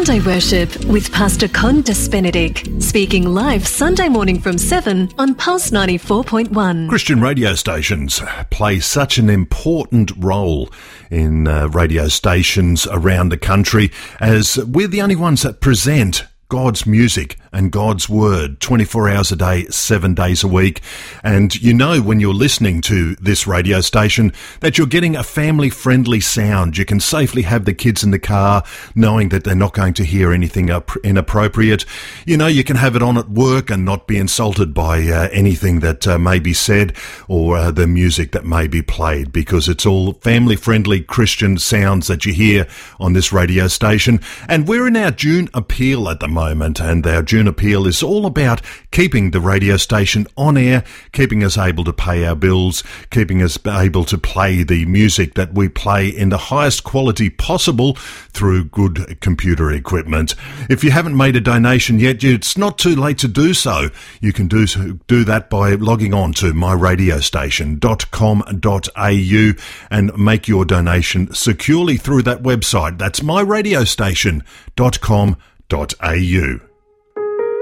Sunday Worship with Pastor Condas Benedict, speaking live Sunday morning from 7 on Pulse 94.1. Christian radio stations play such an important role in radio stations around the country, as we're the only ones that present God's music and God's word 24 hours a day, 7 days a week. And you know when you're listening to this radio station that you're getting a family-friendly sound. You can safely have the kids in the car knowing that they're not going to hear anything inappropriate. You know, you can have it on at work and not be insulted by anything that may be said or the music that may be played, because it's all family-friendly Christian sounds that you hear on this radio station. And we're in our June appeal at the moment, and our June appeal is all about keeping the radio station on air, keeping us able to pay our bills, keeping us able to play the music that we play in the highest quality possible through good computer equipment. If you haven't made a donation yet, it's not too late to do so. You can do that by logging on to myradiostation.com.au and make your donation securely through that website. That's myradiostation.com.au.